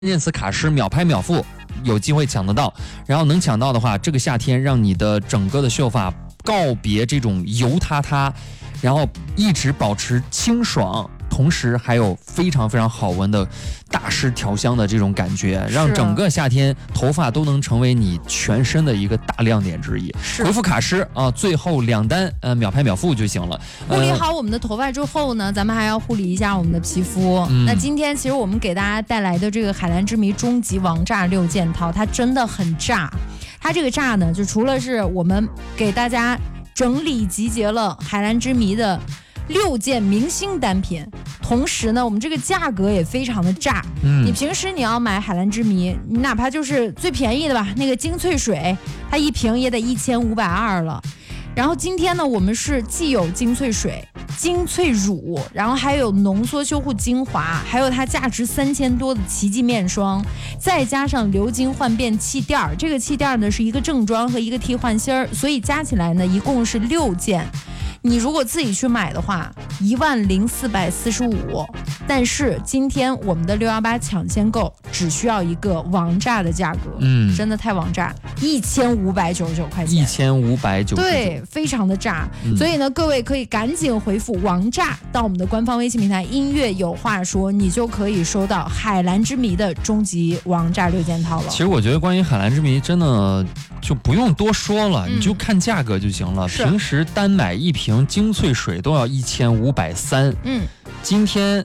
键词卡诗秒拍秒付，有机会抢得到。然后能抢到的话，这个夏天让你的整个的秀发告别这种油塌塌，然后一直保持清爽，同时还有非常非常好闻的大师调香的这种感觉，让整个夏天头发都能成为你全身的一个大亮点之一。回复卡诗啊，最后2单秒拍秒付就行了。 护理好我们的头发之后呢，咱们还要护理一下我们的皮肤。那今天其实我们给大家带来的这个海蓝之谜终极王炸6件套，它真的很炸。它这个炸呢，就除了是我们给大家整理集结了海蓝之谜的6件明星单品，同时呢，我们这个价格也非常的炸。你平时你要买海蓝之谜，你哪怕就是最便宜的吧，那个精粹水，它一瓶也得1520了。然后今天呢，我们是既有精粹水、精粹乳，然后还有浓缩修护精华，还有它价值3000多的奇迹面霜，再加上流金焕变气垫，这个气垫呢是一个正装和一个替换芯儿，所以加起来呢一共是6件。你如果自己去买的话，10445，但是今天我们的618抢先购只需要一个王炸的价格，真的太王炸，1599块钱 ，1599， 对，非常的炸。所以呢，各位可以赶紧回复王炸到我们的官方微信平台音乐有话说，你就可以收到海蓝之谜的终极王炸6件套了。 其实我觉得关于海蓝之谜真的就不用多说了，你就看价格就行了。平时单买一瓶精粹水都要1530，今天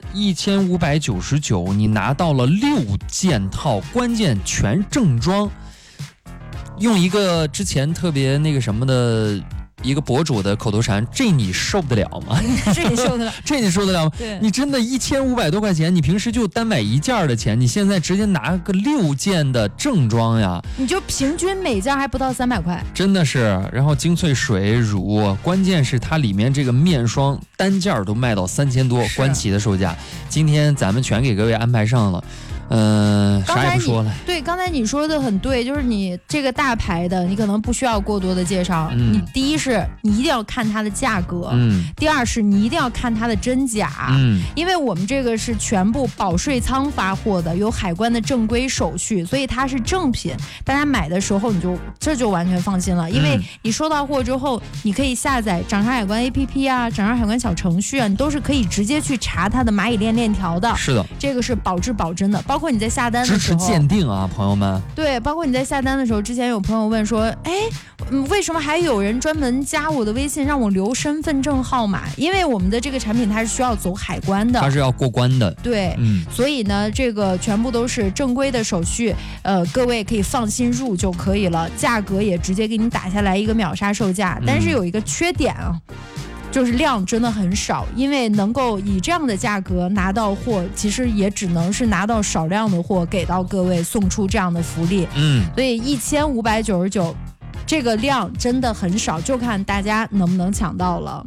1599，你拿到了6件套，关键全正装。用一个之前特别那个什么的一个博主的口头禅，这你受得了吗？ 这你受得了？ 这你受得了吗？ 对， 你真的1500多块钱，你平时就单买1件的钱，你现在直接拿个6件的正装呀， 你就平均每件还不到300块， 真的是。然后精粹水乳，关键是它里面这个面霜单件都卖到3000多，官旗的售价，今天咱们全给各位安排上了。啥也不说了。 对，刚才你说的很对，就是你这个大牌的，你可能不需要过多的介绍。你第一是你一定要看它的价格，第二是你一定要看它的真假，因为我们这个是全部保税仓发货的，有海关的正规手续，所以它是正品。大家买的时候这就完全放心了，因为你收到货之后，你可以下载掌上海关 APP 啊，掌上海关小程序啊，你都是可以直接去查它的蚂蚁链条的。 是的， 这个是保质保真的。包括你在下单的时候， 支持鉴定啊，朋友们。 对，包括你在下单的时候，之前有朋友问说，为什么还有人专门加我的微信让我留身份证号码？因为我们的这个产品它是需要走海关的， 它是要过关的。 对，所以呢，这个全部都是正规的手续，各位可以放心入就可以了，价格也直接给你打下来一个秒杀售价。但是有一个缺点啊。就是量真的很少，因为能够以这样的价格拿到货，其实也只能是拿到少量的货给到各位，送出这样的福利。所以1599这个量真的很少，就看大家能不能抢到了。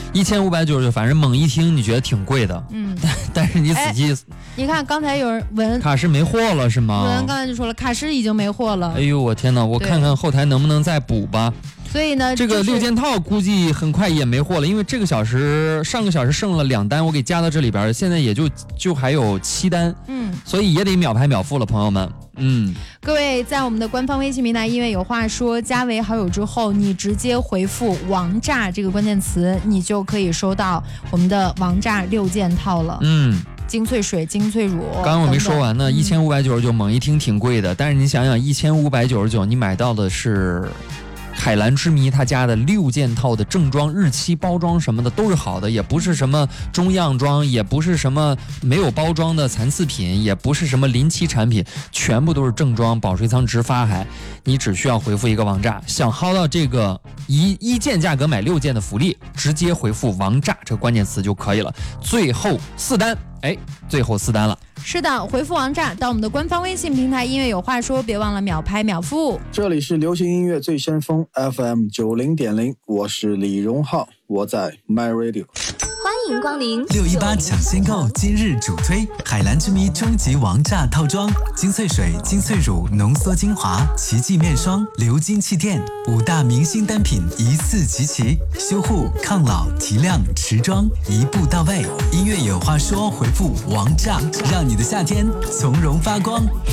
1599，反正猛一听你觉得挺贵的，但是你仔细， 你看刚才有人文卡诗没货了是吗？ 文刚才就说了，卡诗已经没货了。 哎呦我天哪，我看看后台能不能再补吧。 所以呢， 这个6件套估计很快也没货了，因为上个小时剩了2单，我给加到这里边，现在也就还有7单，所以也得秒拍秒付了，朋友们。 各位在我们的官方微信平台音乐有话说加为好友之后，你直接回复王炸这个关键词，你就可以收到我们的王炸6件套了。精粹水、精粹乳， 刚刚我没说完呢，1599猛一听挺贵的，但是你想想1599，你买到的是海蓝之谜他家的6件套的正装，日期包装什么的都是好的，也不是什么中样装，也不是什么没有包装的残次品，也不是什么临期产品，全部都是正装，保税仓直发还。你只需要回复一个王炸，想薅到这个一件价格买6件的福利，直接回复王炸这个关键词就可以了。最后4单，最后4单了。 是的，回复王炸到我们的官方微信平台音乐有话说，别忘了秒拍秒付。 这里是流行音乐最先锋 FM90.0，我是李荣浩，我在 My Radio。 欢迎光临 618抢先购今日主推海蓝之谜终极王炸套装，精粹水、精粹乳浓缩精华，奇迹面霜、流金气垫，5大明星单品一次集齐，修护、抗老、提亮、持妆一步到位。音乐有话说，回复王炸，让你的夏天从容发光。